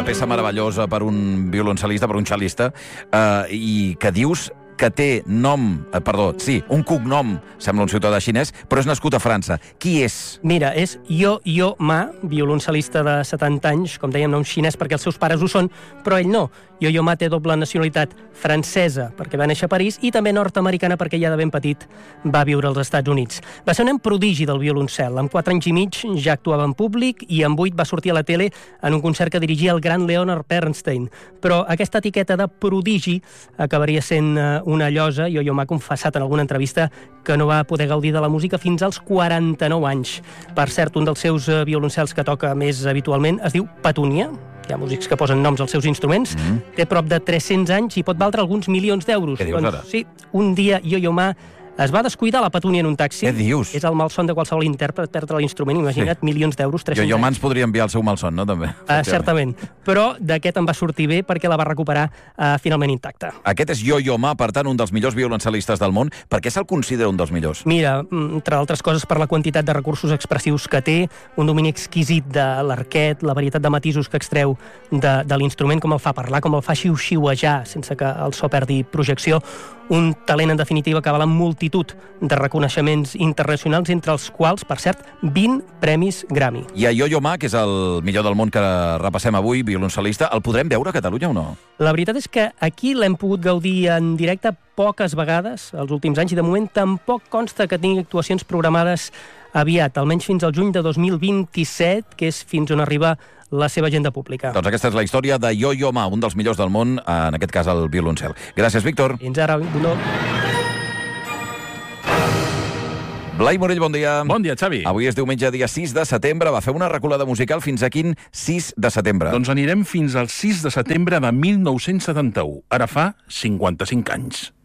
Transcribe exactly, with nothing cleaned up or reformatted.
peça meravellosa per un violoncel·lista, per un cel·lista, eh, i que dius que té nom, eh, perdó, sí, un cognom, sembla un ciutadà xinès, però és nascut a França. Qui és? Mira, és Yo Yo Ma, violoncel·lista de setanta anys, com dèiem, nom xinès perquè els seus pares ho són, però ell no. Yo Yo Ma té doble nacionalitat francesa, perquè va néixer a París, i també nord-americana, perquè ja de ben petit va viure als Estats Units. Va ser un nen prodigi del violoncel. Amb quatre anys i mig ja actuava en públic i amb vuit va sortir a la tele en un concert que dirigia el gran Leonard Bernstein. Però aquesta etiqueta de prodigi acabaria sent una llosa. Yo Yo Ma ha confessat en alguna entrevista que no va poder gaudir de la música fins als quaranta-nou anys. Per cert, un dels seus violoncels que toca més habitualment es diu Petunia. Hi ha músics que posen noms als seus instruments. Mm. Té prop de tres-cents anys i pot valdre alguns milions d'euros. Què dius ara? Doncs, sí, un dia Yo Yo Ma es va descuidar la Petúnia en un taxi. Què dius? És el malson de qualsevol intèrpret perdre l'instrument. Imagina't, sí. Milions d'euros, tres-cents Yo Yo Ma ens anys. podria enviar el seu malson, no? També. Uh, certament. Però d'aquest en va sortir bé perquè la va recuperar uh, finalment intacta. Aquest és Yo Yo Ma, per tant, un dels millors violoncel·listes del món. Per què se'l considera un dels millors? Mira, entre altres coses, per la quantitat de recursos expressius que té, un domini exquisit de l'arquet, la varietat de matisos que extreu de, de l'instrument, com el fa parlar, com el fa xiu-xiuejar sense que el so perdi projecció, un talent, en definitiva, que val amb multitud de reconeixements internacionals, entre els quals, per cert, vint premis Grammy. I a Yo Yo Ma, que és el millor del món que repassem avui, violoncel·lista, el podrem veure a Catalunya o no? La veritat és que aquí l'hem pogut gaudir en directe poques vegades els últims anys i de moment tampoc consta que tingui actuacions programades aviat, almenys fins al juny de dos mil vint-i-set, que és fins on arriba la seva agenda pública. Doncs aquesta és la història de Yo Yo Ma, un dels millors del món, en aquest cas el violoncel. Gràcies, Víctor. Fins ara, no. Blai Morell, bon dia. Bon dia, Xavi. Avui és diumenge, dia sis de setembre. Va fer una reculada musical fins a quin sis de setembre? Doncs anirem fins al sis de setembre de mil nou-cents setanta-u. Ara fa cinquanta-cinc anys.